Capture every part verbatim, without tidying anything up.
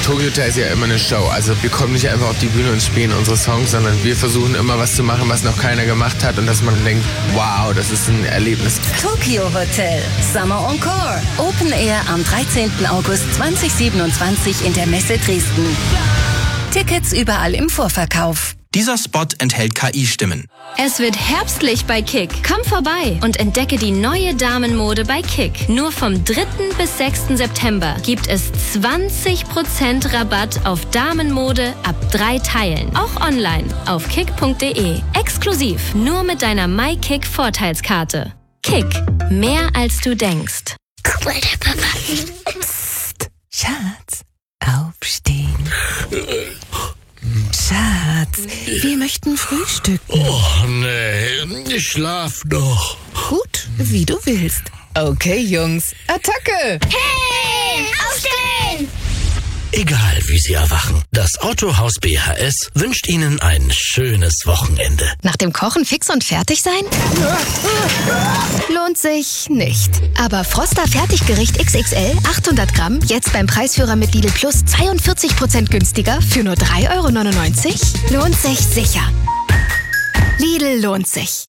Tokyo Hotel ist ja immer eine Show. Also wir kommen nicht einfach auf die Bühne und spielen unsere Songs, sondern wir versuchen immer was zu machen, was noch keiner gemacht hat und dass man denkt, wow, das ist ein Erlebnis. Tokyo Hotel, Summer Encore. Open Air am dreizehnten August zweitausendsiebenundzwanzig in der Messe Dresden. Tickets überall im Vorverkauf. Dieser Spot enthält K I-Stimmen. Es wird herbstlich bei Kick. Komm vorbei und entdecke die neue Damenmode bei Kick. Nur vom dritten bis sechsten September gibt es zwanzig Prozent Rabatt auf Damenmode ab drei Teilen. Auch online auf kick punkt de. Exklusiv nur mit deiner MyKick Vorteilskarte. Kick. Mehr als du denkst. Guck mal, der Papa. Psst. Schatz, aufstehen. Schatz, wir möchten frühstücken. Oh, nee, ich schlaf noch. Gut, wie du willst. Okay, Jungs, Attacke! Hey, aufstehen! Egal, wie Sie erwachen, das Autohaus B H S wünscht Ihnen ein schönes Wochenende. Nach dem Kochen fix und fertig sein? Lohnt sich nicht. Aber Froster Fertiggericht X X L achthundert Gramm jetzt beim Preisführer mit Lidl Plus zweiundvierzig Prozent günstiger für nur drei Euro neunundneunzig? Lohnt sich sicher. Lidl lohnt sich.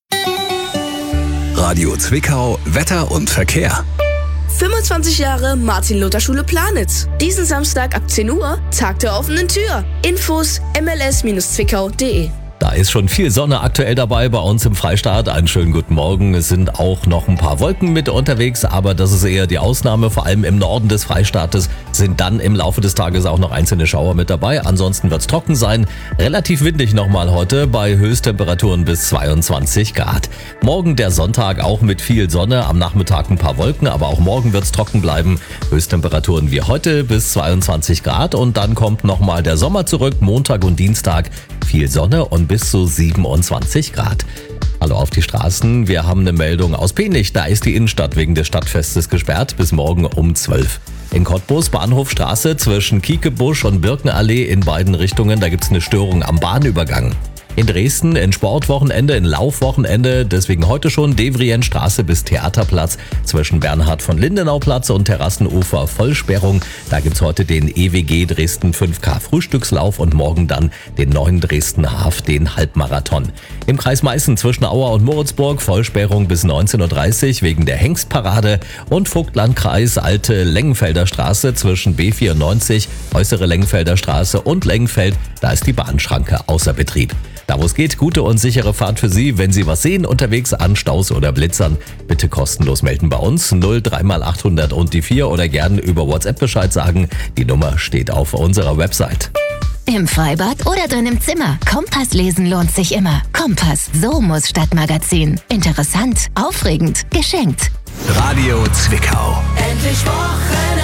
Radio Zwickau, Wetter und Verkehr. fünfundzwanzig Jahre Martin-Luther-Schule Planitz. Diesen Samstag ab zehn Uhr, Tag der offenen Tür. Infos m l s zwickau punkt de. Da ist schon viel Sonne aktuell dabei bei uns im Freistaat. Einen schönen guten Morgen. Es sind auch noch ein paar Wolken mit unterwegs, aber das ist eher die Ausnahme. Vor allem im Norden des Freistaates sind dann im Laufe des Tages auch noch einzelne Schauer mit dabei. Ansonsten wird es trocken sein. Relativ windig nochmal heute bei Höchsttemperaturen bis zweiundzwanzig Grad. Morgen der Sonntag auch mit viel Sonne. Am Nachmittag ein paar Wolken, aber auch morgen wird es trocken bleiben. Höchsttemperaturen wie heute bis zweiundzwanzig Grad. Und dann kommt nochmal der Sommer zurück. Montag und Dienstag viel Sonne und bis zu siebenundzwanzig Grad. Hallo auf die Straßen. Wir haben eine Meldung aus Penich. Da ist die Innenstadt wegen des Stadtfestes gesperrt bis morgen um zwölf. In Cottbus Bahnhofstraße zwischen Kiekebusch und Birkenallee in beiden Richtungen. Da gibt es eine Störung am Bahnübergang. In Dresden in Sportwochenende, in Laufwochenende, deswegen heute schon Devrienstraße bis Theaterplatz zwischen Bernhard von Lindenauplatz und Terrassenufer Vollsperrung. Da gibt's heute den E W G Dresden fünf K Frühstückslauf und morgen dann den neuen Dresden Half, den Halbmarathon. Im Kreis Meißen zwischen Auer und Moritzburg Vollsperrung bis neunzehn Uhr dreißig wegen der Hengstparade und Vogtlandkreis Alte Lengenfelder Straße zwischen B vierundneunzig, Äußere Lengenfelder Straße und Lengenfeld. Da ist die Bahnschranke außer Betrieb. Da wo es geht, gute und sichere Fahrt für Sie. Wenn Sie was sehen unterwegs an Staus oder Blitzern, bitte kostenlos melden bei uns. null drei mal achthundert und die vier oder gerne über WhatsApp Bescheid sagen. Die Nummer steht auf unserer Website. Im Freibad oder drin im Zimmer. Kompass lesen lohnt sich immer. Kompass, so muss Stadtmagazin. Interessant, aufregend, geschenkt. Radio Zwickau. Endlich Wochenende.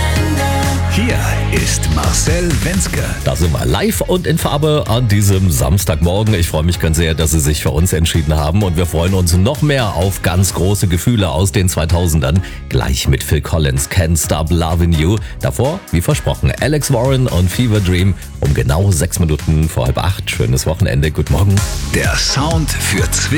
Hier ist Marcel Wenzke. Da sind wir live und in Farbe an diesem Samstagmorgen. Ich freue mich ganz sehr, dass Sie sich für uns entschieden haben und wir freuen uns noch mehr auf ganz große Gefühle aus den zweitausendern. Gleich mit Phil Collins, Can't Stop Loving You. Davor, wie versprochen, Alex Warren und Fever Dream um genau sechs Minuten vor halb acht. Schönes Wochenende, guten Morgen. Der Sound für Zwickau.